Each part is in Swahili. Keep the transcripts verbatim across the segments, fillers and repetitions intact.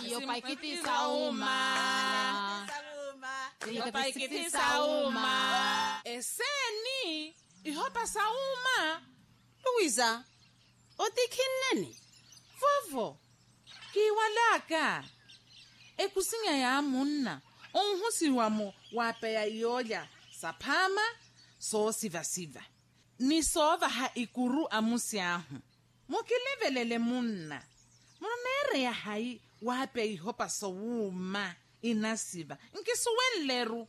Iyopaikitisa uma. Iyopaikitisa uma. Eseni ihopa sauma. Luisa, otikhineni? Vovo. Kiwalaka. Ekusinya ya munna. Onhusi wamo wapeya yoya. Sapama so siva siva. Ni sova ha ikuru amusiahu. Mokilevelele munna. Monere ya hai wape ihopa sowuma inasiba. Nkisuwen leru.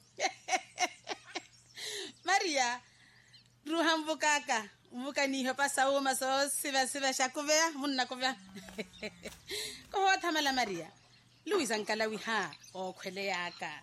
Maria, ruha mbukaka. Mbuka ni ihopa sowuma so siva siva shakuvea munna kuvea. Koho tamala Maria. Luisa nkalawi ha o kwele yaka.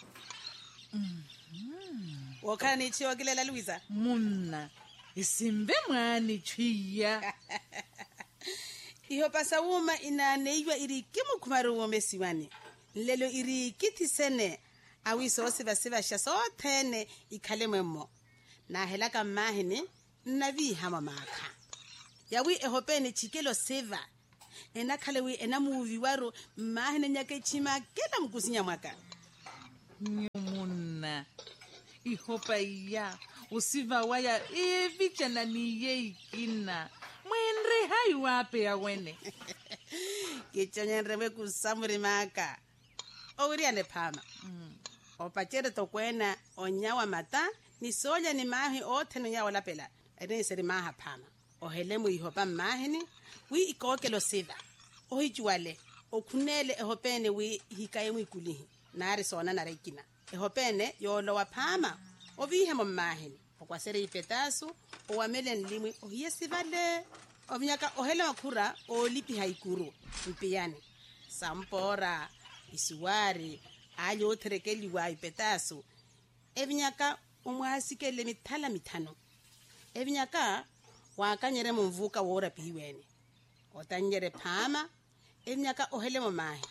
Mm-hmm. Wakani chiwa kilela Luisa? Munna. Isimbe mwani chiya. Ihopa sawuma ina neiwa iri kimu kumaru womesiwani. Lelo iri kiti sene. Awi so siva siva shaso tene ikale mwemo. Na helaka mahini navi hama maka. Yawi ehopeni chikelo seva. Ena kalewi ena muvi waro mahini nyake chima kela mkusinya mwaka. Nyumuna. Ihopa iya. Usiva waya evicha na niye ikina. Mwenre hai wape ya wene. Kichonye nrewe kusamuri maka. Owiri ane pama. Mm. Opachere tokwena onyawa mata. Ni soja ni mahi ote nunyawa lapela. Ene seri maha pama. Ohelemu ihopa mahini. Wi ikoke lo siva. Ohijuale. Okunele ehopene wi hikaye mwikulihi. Nari sona narekina. Ehopene yolo wa pama. Ovihe momahini. Okwasere ipetasu. Owamele nlimwi. Ohiyesi vale. Ovinyaka ohele makura. Olipi haikuru. Mpiyani. Sampora. Isuwari. Ayo oterekeli wa ipetasu. Evinyaka umwasikele mitala mitano. Evinyaka wakanyere mumvuka wora piweni. Otanyere pama. Evinyaka ohele momahi.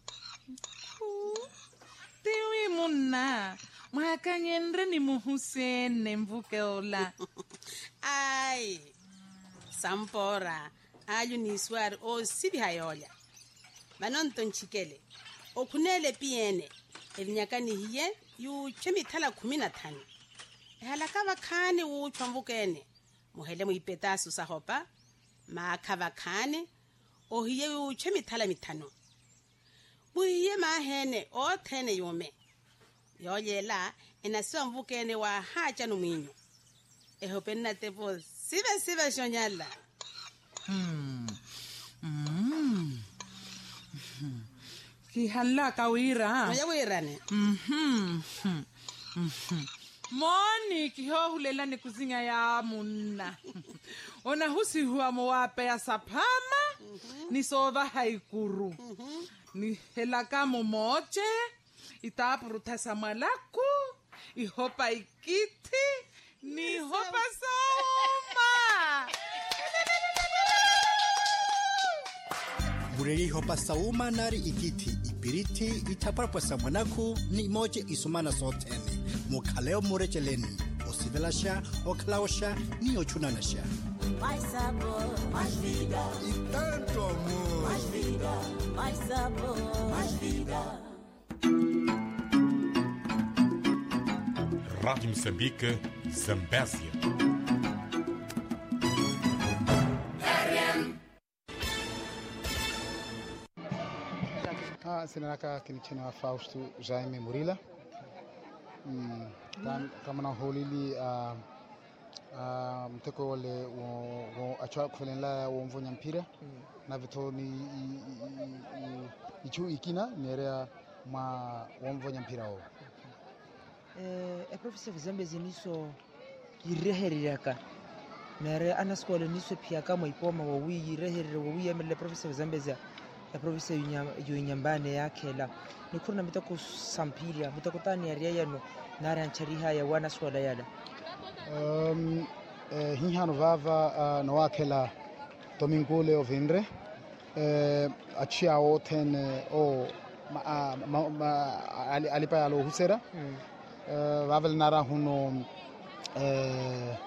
Tiwi munna. Mwakanyendre ni muhusene mvuke ola. Ai. Sampora. Ayo ni swari o sibi hayolia. Manonton chikele. Okunele piene. Evinyaka ni hiye. Yu chemi tala kumina tani. Ehalaka wakane uu chwambukene. Muhele muipetasu sahopa. Maaka wakane. Ohiye yu chemi tala mitano. Muhiye mahene o tene yume. Yoyela enasiwa mvukene wa hacha numinyo. Ehopena tepo sive sive shonyala. Hmm. Mm. Kihala kawira. Moja wirane. Mhm. Mhm. Moni kiho hulela ni kuzinga ya munna. Ona husi huwa mwape ya sapama. Mm-hmm. Ni sova haikuru. Mm-hmm. Ni helaka momoche. Itapruta samalaku. Ihopa ikiti. Ni hopa sauma. Mureri hopa sauma nari ikiti. Ipiriti itaparpa samanaku. Ni moje isumana sotene. Mukaleo murecheleni. Osivelasha, oklaosha, ni ochunanasha. Mais sabor, mais vida. E tanto amor. Mais vida, mais sabor, mais vida. Rádio Moçambique, Zambésia. Ah, sinaka kinichina Fausto Jaime Murila. Mm, kama na holili uh, uh, mteko wale wo achwa kufelenla wo mvonya mpira mm. Na vito ni ichu ikina nerea ma wo mvonya mpira wo. Eh e professor Zambezi niso kirehereraka. Mere anaskola niso pia kama ipoma wo wi reherere wo wi amele professor Zambezi. Ya professor yunyambane yake la nikurna mitako sampiria mitakotani ya riaya no nara nchariha ya wana swala yada um eh, hihano vava uh, no wakela domingole ovendre eh achia oten o ma, ma, ma ali alipa alo husera mm. uh, vavel nara huno eh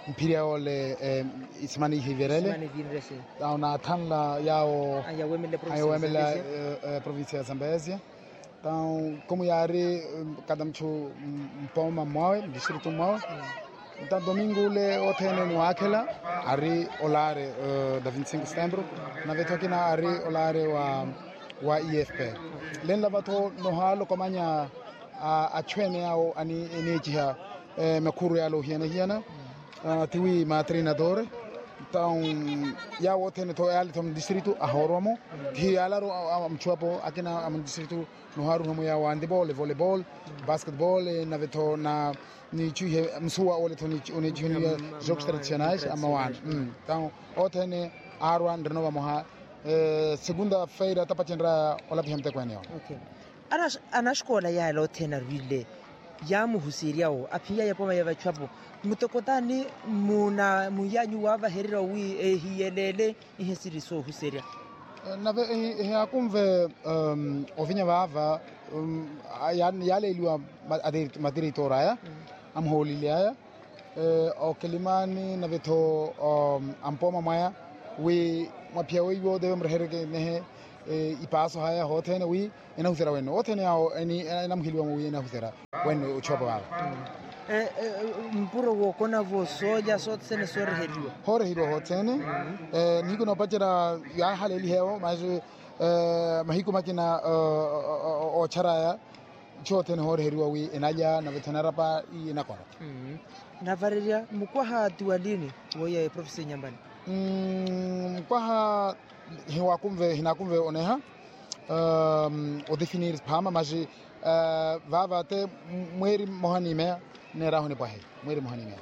mpira ole Ismani Hiverele Simane Vinrese. au na tanla yao Aya wemele ayo wemela Zambezia. província ya Zambésia. Então, como yari cada mchu mpoma mwawe distrito mwawe. Então domingo le otene no akela ari olare da vinte e cinco de setembro na veto aqui na ari olare wa wa I F P. Len lavato no halo komanya a chwene ao ani energia makuru yalo hiana hiana tiwi ma treinador. Então ya otene to ali tom distrito a horomo ki alaro am chuapo aqui na am distrito no haru no ya handball, voleibol, basketball na veto na ni chuhe msua ole to ni oni junior jogos tradicionais amawan. Então otene arwan renova moha segunda-feira tapachendra ola bihemte kwenyo. Okay. Ana ana skola ya lo tena rile ya muhusiriao apia ya poma ya vachapo mutokotani muna muyanyu wava herira wi ehiyelele ihesiri so huseria na ve he akumve ovinya vava yale liwa madiritora ya amholi ya o kelimani na veto ampoma maya wi mapia wi wo deve mrehereke nehe ipaso haya hotene wi ina husera weno hotene ao eni ina mhiliwa wi ina husera weno uchopa wala eh mpuro wo kona vo soja sote sene sore heriwa hore hiro hotene eh niko no pachera ya haleli heo maje eh mahiko makina o charaya chotene hore heriwa wi enaja na vetanarapa ina kona na vareria mukwaha tualini woya professor Nyambani mm kwaha hewa kumve hinakumve oneha um o definir pama maji vava te mweri mohanime ne rahone pahe mweri mohanime.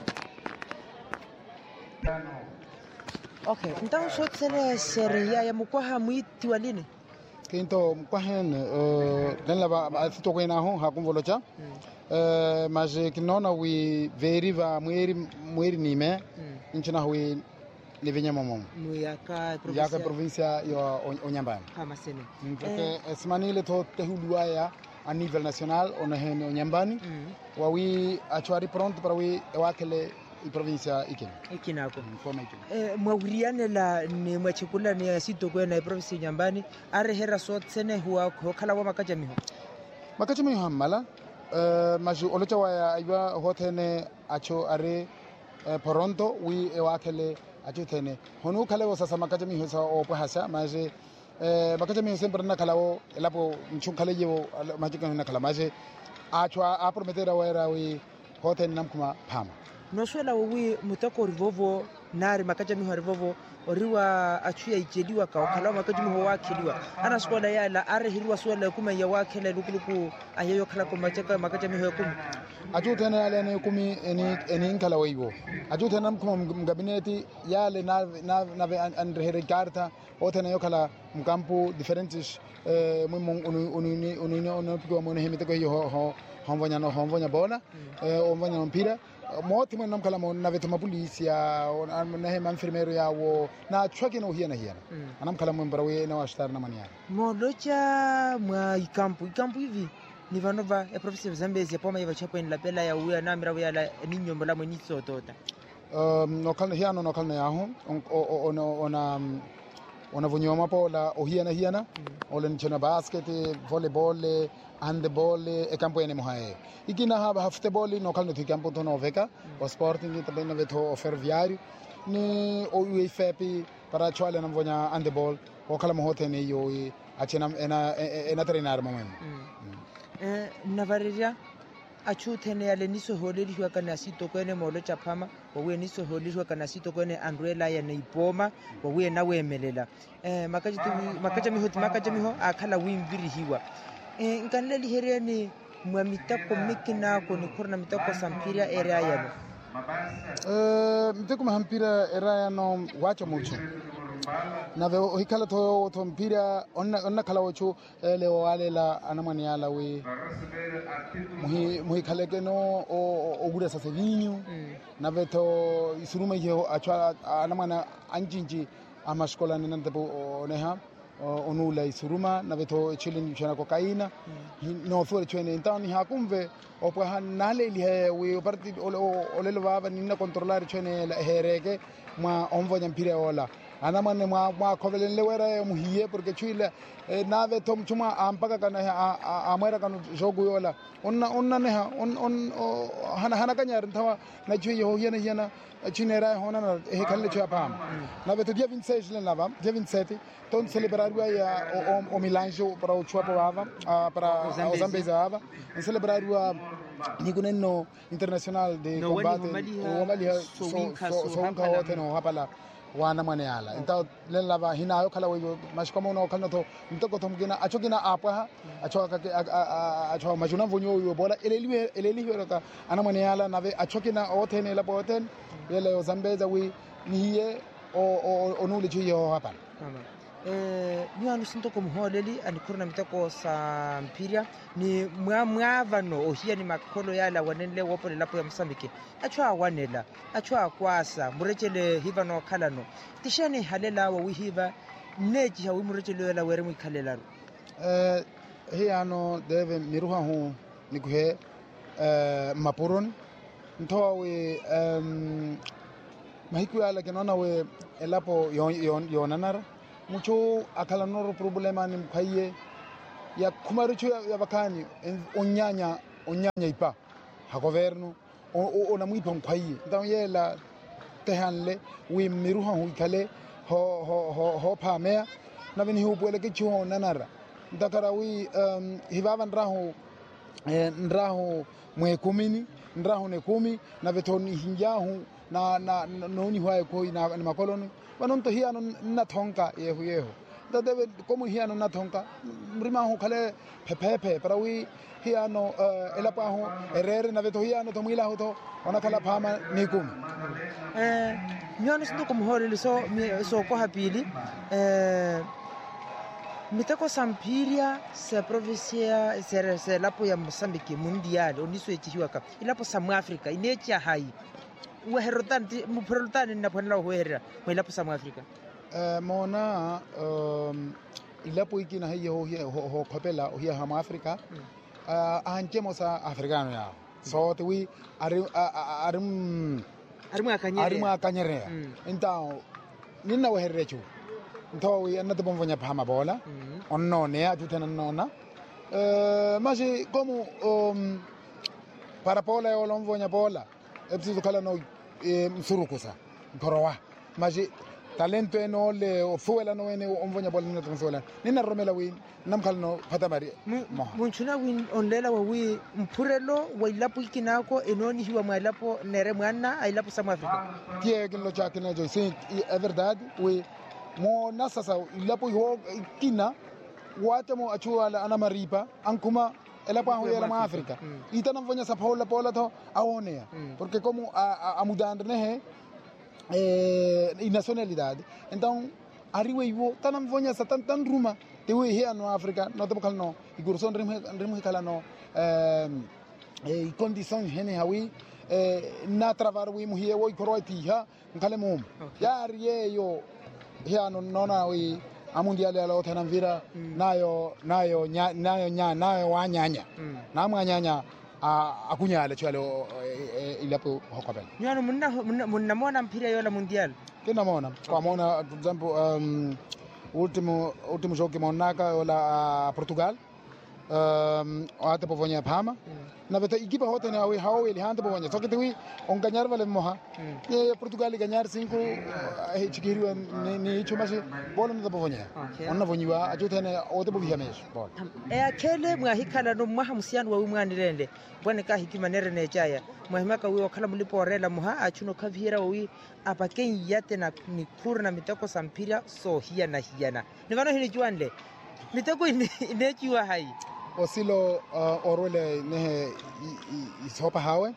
Okay, então só tsele seria ya mukwaha mwiti walini kinto mkwahen den lava fito kwena ho ha kumvolocha eh maji kinona wi veriva mweri mweri nime inchina wi livenya momom muyaka provincia yaka provincia yo Onyambani kama sene porque esmanile to tehuluaya a nível nacional ona hen Onyambani wa wi achwari pronto para wi wakele i provincia ikini ikinako forma ikini eh mwuriane la ni mwachikula ni sito kwena provincia Nyambani are hera so tsene huwa khala wa makaja miho makaja miho hamala eh maju olocha wa aiwa hotene acho are Toronto wi wakele achutene honu kale wo sasa makaja miho sa o pahasa maje eh makaja miho sempre na kalawo elapo mchunkale yewo majika na kala maje achwa a prometera wera wi hotel namkuma pama no swela wi mutako rivovo nari makaja miho rivovo oriwa achuya ijeliwa ka kala makaja miho wakeliwa ana skola ya la are hirwa swela kuma ya wakele lukuluku ayeyo kala ko macheka makaja miho kuma achutene yale ne kumi eni eni kala wiwo achutene namkuma mgabineti yale na na na andre regarta otene yo kala mkampo differentes eh mumong unu unu unu unu piko mo hemite ko yo ho honvonya no honvonya bola eh onvonya mpira moti mwe namkala mo na veto mapolisia na hema enfermero yawo na chwake no hiana hiana anamkala mwe mbarawe na washtar na mania molocha mwa ikampu ikampu hivi ni vanova e professor Zambezia poma iva chapo en la bela ya uya na mira uya la ninyo mbola mwe nitso tota um no kalna hiano no kalna yaho ona ona ona vonyo mapo la ohiana hiana ole nchona basket volleyball handball e campo ene mohae ikina ha basketball no kalno ti campo to no veka o sporting também na veto ferroviário ni o U F P para chwale na vonya handball o kala mo hotene yo achena ena ena treinar momem eh navareria achu tene yale niso holeli hwa kana sito kwene molo chapama wawe niso holeli hwa kana sito kwene andrela ya neipoma wawe na wemelela eh makaji makaja miho makaja miho akhala wimviri hiwa eh nkanleli hereni mwamitako mikina ko ni korna mitako sampiria area yano eh mitako mahampira area yano wacha mucho na ve hikala to to mpira onna onna kala wacho le wale la anamani yala we muhi muhi kale keno o ogura sasa vinyu na ve to isuruma yo achwa anamana anjinji ama skola nina ndipo oneha onula isuruma na veto chilin chana kokaina no fuere chene então ni hakumve o pa nale li he we parti o le lava ni na controllare chene la hereke ma onvo nyampire ola ana mane ma ma kovelen le wera mu hiye porque chile na ve tom chuma ampaka kana amera kana jogu yola onna onna ne ha on on hana hana kanyar thawa na chui ho hiena hiena chinera hona na he khalle chua pam na ve to dia vinte e seis le lava dia vinte e sete ton celebrar o o milanjo para o chua pava para o Zambezi ava celebrar o Nigunenno international de combate o mali so so so ka oteno hapala wana maneala então lelava hinayo kala wo mas como no kala to mtoko to mgina achogina apa achoka acho majuna vonyo yo bola eleli eleli ka ana maneala nave achokina otene la boten yele o Zambeza wi niye o o nuli chiyo hapa eh ni anu sinto como holeli ani kurna mitako sa mpiria ni mwa mwava no ohia ni makolo yala wanenle wopo le lapo ya Msambiki achwa wanela achwa kwasa murechele hiva no kala no tishani halela wa wihiva neji hawi murechele la were mu khalela eh he ano deve miruha hu nikuhe eh mapuron ntowe um mahiku yala kenona we elapo yon yonanara mucho akala noro problema ni mkhaye ya kumarucho ya bakani onyanya onyanya ipa ha governo o na muipa mkhaye então yela tehanle wi miruha hu kale ho ho ho ho pamea na vini hu pole ke chu nanara ndakara wi hivavan rahu ndrahu mwe kumini ndrahu ne kumi na vetoni hinjahu na na noni hwae koi na makoloni banonto hiano na thonka yehu yehu da debe como hiano na thonka mrima hu khale phephe para wi hiano elapa hu erere na veto hiano to mila hu to ona khala phama nikum eh nyano sindo como hole so so ko hapili eh miteko sampiria se provincia se se lapo ya Mozambique mundial oniso echihiwa ka ilapo South Africa inecha hai we herotanti mu proltani na ponla ho hera mo ilapo South Africa eh mona um ilapo ikina haye ho ho khopela ho ya ha Africa ah anche mo sa africano ya so te wi ari arim arim akanyere arim akanyere então ninna we herrechu então wi anata bomvonya phama bola onno ne ajutena nona eh mas como um para pola o lomvonya bola é preciso kala no msurukusa korowa mas talento eno le o fuela no ene omvonya bola no transola nina romela wi namkhal no patamari munchuna win onlela wa wi mpurelo wa ilapo ikinako enoni hiwa mwalapo nere mwana ailapo South Africa tie que lo chakina jo sim é verdade wi mo nasasa ilapo ho kina watamo achuala ana maripa ankuma elapo ho yela ma Africa itana mvonya sa paula pola to aonea porque como a mudando né eh e nacionalidade então arriba ivo tanam mvonya sa tan tan ruma te we here no Africa no te no e curson rim rim kala no eh e condições gene hawi eh na travar wi mu here wo kroati ha ngale mum ya rie yo here no nona wi amundiale ala otanam vira nayo nayo nayo nya nayo wanyanya na mwanyanya akunyale chalo ilapo hokabel nyano munna munna mona mpira yola mundial kina mona kwa mona por exemplo um último último jogo que monaka ola Portugal um ate povonya phama na beta equipa hote na we hawo ele hande povonya so que tu on ganhar vale moha e Portugal ganhar cinco e chikiri ne ne chuma se bola no povonya onna vonyiwa ajutene ote povia mesh bola e akele mwa hikala no mwa musiano wa mwa nilende bwana ka hikima nere ne chaya mwahimaka wi wakala mulipo rela moha achuno kavira wi apaken yate na ni kurna mitako sampira so hia na hiana nivano hini juanle mitako inechiwa hai osilo orole ne isopa hawe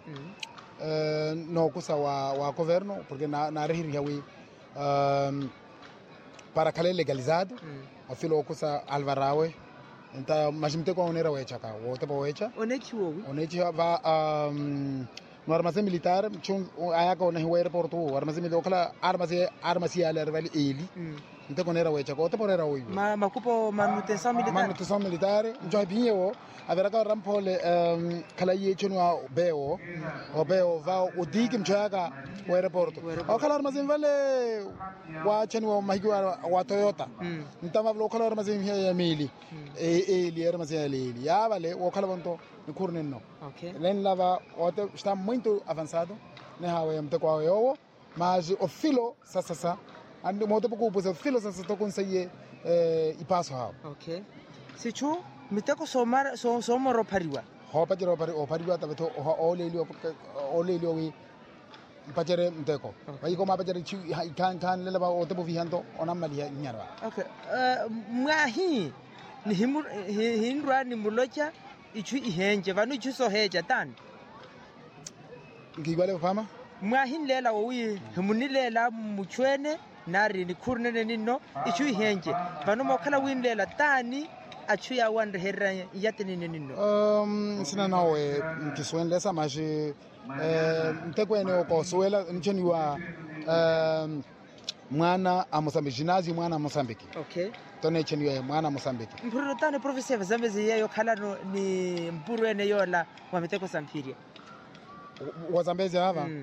no kusa wa wa governo porque na na rehiri hawi para kale legalizado osilo kusa alvarawe então mas miteko onera wecha ka wote pa wecha onechiwo onechi va no armazém militar chun ayaka ona aeroporto armazém militar kala armazém armazém ala revali eli Mteko nera wecha ko te porera oyo. Ma makupo manutenção militar. Manutenção militar, njo binyewo, avera ka rampole um kala yecho no beo, o beo va o digi mchaka o aeroporto. O kala mazin vale wa chani wa mahigwa wa Toyota. Ntama vlo kala mazin ya mili. E e li era mazin ali. Ya vale o kala bonto no kurnenno. Okay. Len lava o está muito avançado, né hawe mteko yo, mas o filo sasa sasa andi moto pouco pois o filo sasa to conseguir eh e passo ha. Okay. Se chu miteko somar so somoro pariwa. Ho pa jero pari o pariwa ta beto o le li o le li o wi pajere mteko. Vai ko ma pajere chi kan kan le ba o te po vihanto ona mali nyarwa. Okay. Eh mwahi ni himur hindra ni mulocha ichu ihenje vanu ichu so heja tan. Ngigwale fama? Mwahin lela owi himunilela muchwene nari ni kurnene ninno ichu ihenje vanu mokala winlela tani achu ya wandre herra yatini ninno. Um sina nawe kiswende sa maji eh mtekwene ko swela ncheni wa um mwana a Mozambique gymnasium mwana a Mozambique. Okay. Tone cheni wa mwana a Mozambique. Mpuru tane professor Zambezi yeyo khala no ni mpuru ene yola wa miteko sampiria. Wa Zambezi hava. Mm.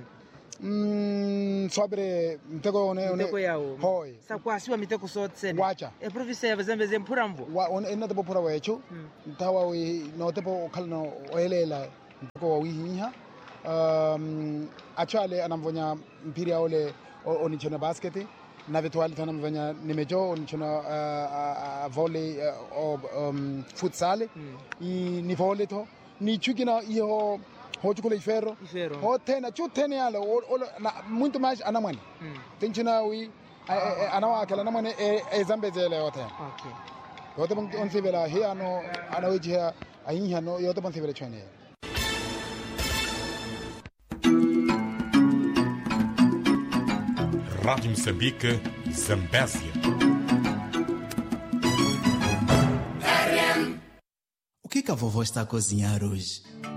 Mm, sobre mteko one one miteko yawo hoy sa kwasiwa miteko sotsene wacha e professor Zambezi mpurambo wa on ena tebo pura wecho ntawa we no tebo khalno oelela mteko wi hiha um actually anamvonya mpiria ole onichona basket na virtual tana mvonya nimejo onichona uh, uh, volley uh, um futsal i ni volley to ni chukina iyo hoje kule ferro ho tena chu tena yala na muito mais anamani tenchina wi anawa akala namane e Zambezi le yote. Okay. Yote bon on sivela he ano anaweji he ayin hano yote bon sivela chone. Rádio Moçambique, Zambésia. O que que a vovó está a cozinhar hoje?